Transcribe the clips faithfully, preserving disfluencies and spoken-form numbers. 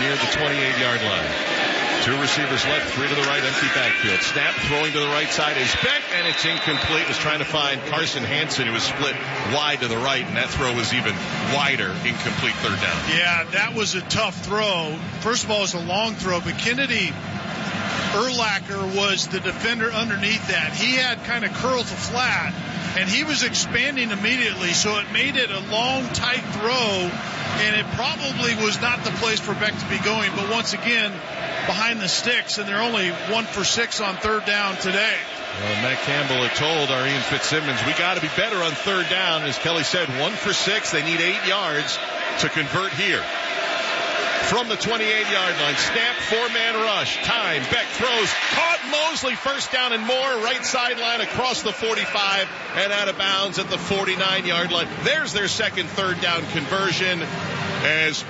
near the twenty-eight-yard line. Two receivers left, three to the right, empty backfield. Snap, throwing to the right side is bent, and it's incomplete. Was trying to find Carson Hansen, who was split wide to the right, and that throw was even wider, incomplete third down. Yeah, that was a tough throw. First of all, it was a long throw, but Kennedy Urlacher was the defender underneath that. He had kind of curled to flat, and he was expanding immediately, so it made it a long, tight throw, and it probably was not the place for Beck to be going. But once again, behind the sticks, and they're only one for six on third down today. Well, Matt Campbell had told our Ian Fitzsimmons, we got to be better on third down. As Kelly said, one for six. They need eight yards to convert here. From the twenty-eight-yard line, snap, four-man rush. Time, Beck throws, caught Mosley, first down and more, right sideline across the forty-five and out of bounds at the forty-nine-yard line. There's their second third down conversion as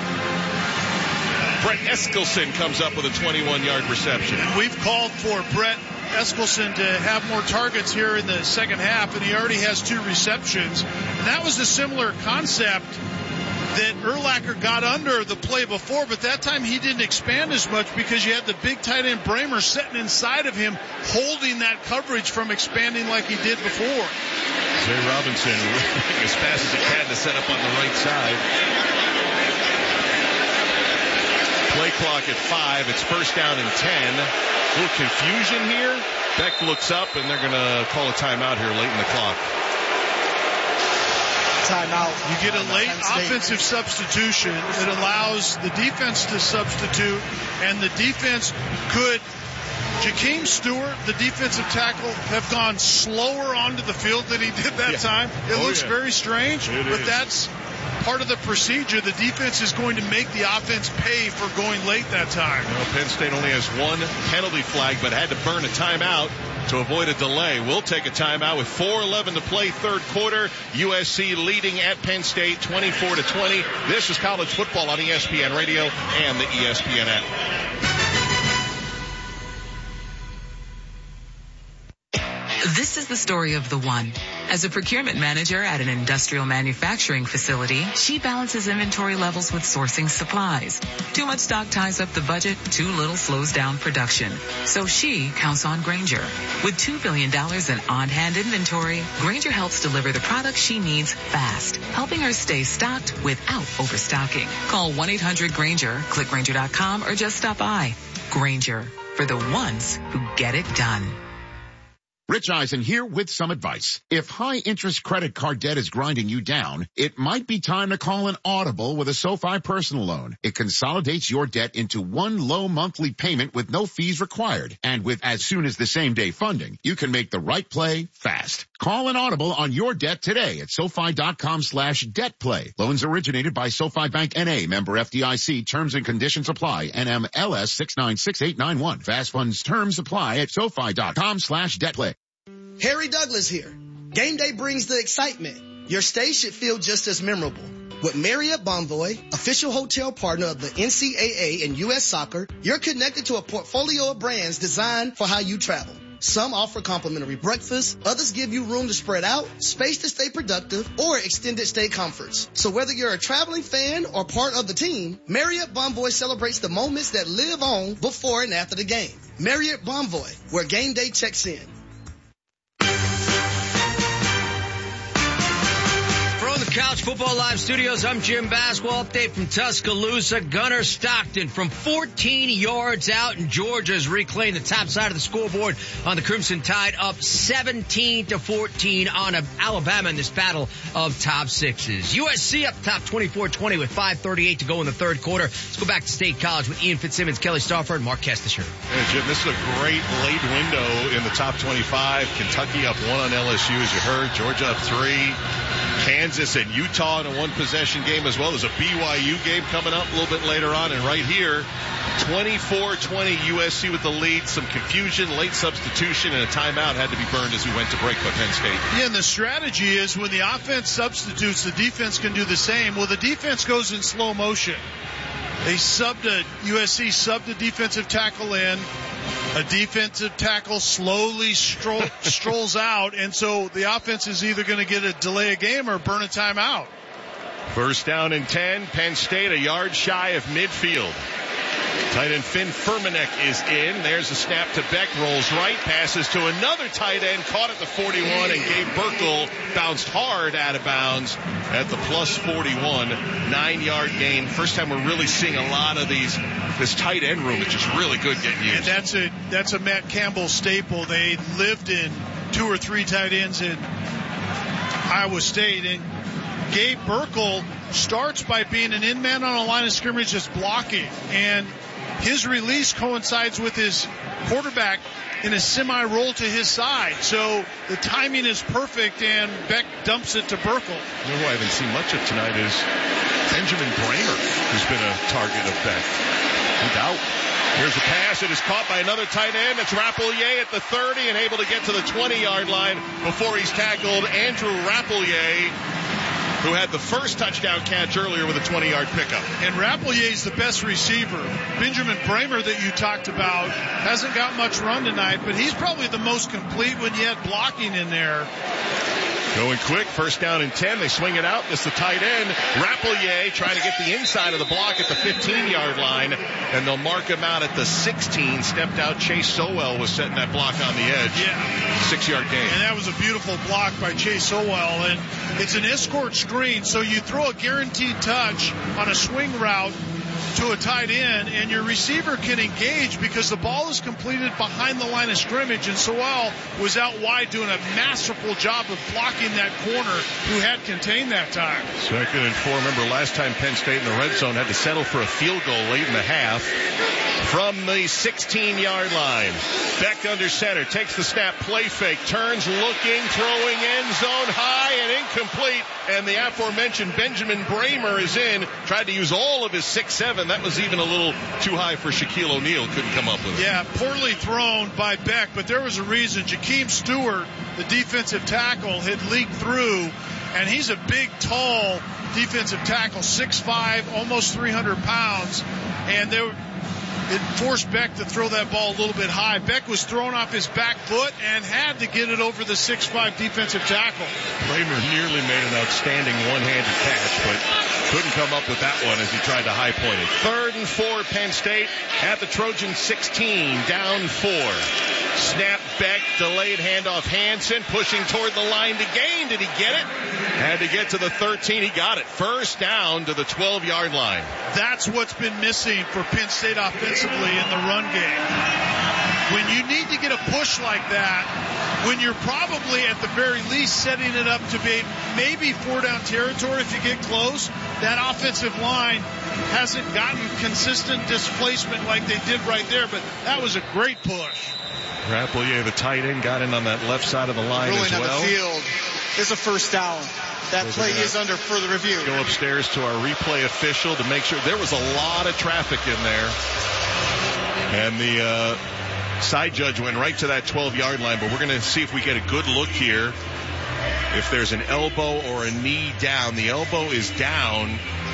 Brett Eskelson comes up with a twenty-one-yard reception. And we've called for Brett Eskelson to have more targets here in the second half, and he already has two receptions. And that was a similar concept that Urlacher got under the play before, but that time he didn't expand as much because you had the big tight end Bramer sitting inside of him, holding that coverage from expanding like he did before. Zay Robinson as fast as he can to set up on the right side. Play clock at five. It's first down and ten. A little confusion here. Beck looks up, and they're going to call a timeout here late in the clock. Timeout. You get a late offensive substitution that allows the defense to substitute, and the defense could, Jakeem Stewart, the defensive tackle, have gone slower onto the field than he did that yeah. time. It oh, looks yeah. very strange, it but is. that's part of the procedure. The defense is going to make the offense pay for going late that time. Well, Penn State only has one penalty flag, but had to burn a timeout to avoid a delay. We'll take a timeout with four eleven to play third quarter. U S C leading at Penn State twenty-four to twenty. This is college football on E S P N Radio and the E S P N app. This is the story of the one. As a procurement manager at an industrial manufacturing facility, she balances inventory levels with sourcing supplies. Too much stock ties up the budget, too little slows down production. So she counts on Grainger. With two billion dollars in on-hand inventory, Grainger helps deliver the products she needs fast, helping her stay stocked without overstocking. Call one eight hundred Grainger, click Grainger dot com, or just stop by. Grainger, for the ones who get it done. Rich Eisen here with some advice. If high-interest credit card debt is grinding you down, it might be time to call an Audible with a SoFi personal loan. It consolidates your debt into one low monthly payment with no fees required. And with as soon as the same-day funding, you can make the right play fast. Call an Audible on your debt today at SoFi.com slash debt play. Loans originated by SoFi Bank N A, member F D I C. Terms and conditions apply. N M L S six nine six eight nine one. Fast funds terms apply at SoFi.com slash debt play. Harry Douglas here. Game day brings the excitement. Your stay should feel just as memorable. With Marriott Bonvoy, official hotel partner of the N C double A and U S Soccer, you're connected to a portfolio of brands designed for how you travel. Some offer complimentary breakfast, others give you room to spread out, space to stay productive, or extended stay comforts. So whether you're a traveling fan or part of the team, Marriott Bonvoy celebrates the moments that live on before and after the game. Marriott Bonvoy, where game day checks in. Couch Football Live Studios, I'm Jim Basketball. Update from Tuscaloosa. Gunnar Stockton from fourteen yards out, and Georgia's reclaimed the top side of the scoreboard on the Crimson Tide, up seventeen to fourteen on Alabama in this battle of top sixes. U S C up top twenty-four twenty with five thirty-eight to go in the third quarter. Let's go back to State College with Ian Fitzsimmons, Kelly Stauffer, and Mark Kestisher. Hey, Jim, this is a great late window in the top twenty-five. Kentucky up one on L S U, as you heard. Georgia up three. Kansas and Utah in a one-possession game as well. There's a B Y U game coming up a little bit later on. And right here, twenty-four twenty, U S C with the lead. Some confusion, late substitution, and a timeout had to be burned as we went to break by Penn State. Yeah, and the strategy is when the offense substitutes, the defense can do the same. Well, the defense goes in slow motion. They subbed a, U S C subbed a defensive tackle in. A defensive tackle slowly stroll, strolls out, and so the offense is either going to get a delay a game or burn a timeout. First down and ten. Penn State a yard shy of midfield. Tight end Finn Furmanek is in. There's a snap to Beck. Rolls right. Passes to another tight end. Caught at the forty-one. And Gabe Burkle bounced hard out of bounds at the plus forty-one. Nine-yard gain. First time we're really seeing a lot of these. This tight end room is just really good getting used. And that's a, that's a Matt Campbell staple. They lived in two or three tight ends in Iowa State. And Gabe Burkle starts by being an in man on a line of scrimmage just blocking. And his release coincides with his quarterback in a semi-roll to his side. So the timing is perfect, and Beck dumps it to Burkle. You know who I haven't seen much of tonight is Benjamin Bramer, who's been a target of Beck. No doubt. Here's a pass. It is caught by another tight end. It's Rapelier at the thirty and able to get to the twenty-yard line before he's tackled Andrew Rapelier, who had the first touchdown catch earlier with a twenty-yard pickup. And Rapelier's the best receiver. Benjamin Bramer that you talked about hasn't got much run tonight, but he's probably the most complete when you had blocking in there. Going quick, first down and ten. They swing it out. It's the tight end, Rapelier, trying to get the inside of the block at the fifteen-yard line, and they'll mark him out at the sixteen. Stepped out. Chase Sowell was setting that block on the edge. Yeah. Six-yard gain. And that was a beautiful block by Chase Sowell, and it's an escort screen, so you throw a guaranteed touch on a swing route to a tight end, and your receiver can engage because the ball is completed behind the line of scrimmage, and Sowell was out wide doing a masterful job of blocking that corner who had contained that time. Second and four. Remember last time Penn State in the red zone had to settle for a field goal late in the half from the sixteen-yard line. Beck under center, takes the snap, play fake, turns, looking, throwing, end zone high and incomplete, and the aforementioned Benjamin Bramer is in. Tried to use all of his six seven. That was even a little too high for Shaquille O'Neal. Couldn't come up with it. Yeah, poorly thrown by Beck, but there was a reason. Jakeem Stewart, the defensive tackle, had leaked through, and he's a big, tall defensive tackle, six five, almost three hundred pounds, and there it forced Beck to throw that ball a little bit high. Beck was thrown off his back foot and had to get it over the six five defensive tackle. Bramer nearly made an outstanding one-handed catch, but couldn't come up with that one as he tried to high point it. Third and four, Penn State at the Trojan sixteen, down four. Snap, Beck, delayed handoff, Hansen pushing toward the line to gain. Did he get it? Had to get to the thirteen. He got it. First down to the twelve-yard line. That's what's been missing for Penn State offensively in the run game. When you need to get a push like that, when you're probably at the very least setting it up to be maybe four down territory if you get close, that offensive line hasn't gotten consistent displacement like they did right there, but that was a great push. Rapelier, the tight end, got in on that left side of the line Rolling as well. on the field is a first down. That Those play is under further review. Go upstairs to our replay official to make sure. There was a lot of traffic in there. And the uh, side judge went right to that twelve-yard line, but we're going to see if we get a good look here. If there's an elbow or a knee down. The elbow is down.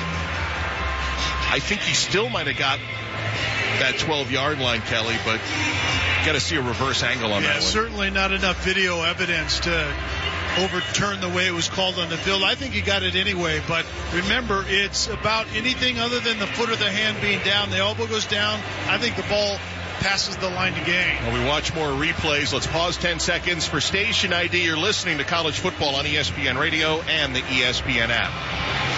I think he still might have got that twelve-yard line, Kelly, but got to see a reverse angle on yeah, that one. Certainly not enough video evidence to overturn the way it was called on the field. I think he got it anyway, but remember, it's about anything other than the foot or the hand being down. The elbow goes down. I think the ball passes the line to gain. Well, we watch more replays. Let's pause ten seconds for station I D. You're listening to college football on E S P N Radio and the E S P N app.